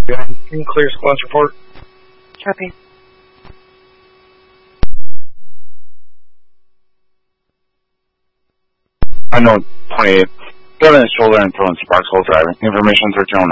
Yeah, you can clear squad report. Copy. I know 28. Got in his shoulder and throwing Sparks while driving. Information 1309.